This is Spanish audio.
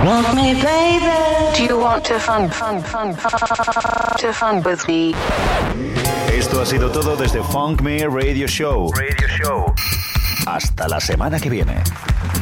Want me, baby? Do you want to fun with me? Esto ha sido todo desde Funk Me Radio Show. Hasta la semana que viene.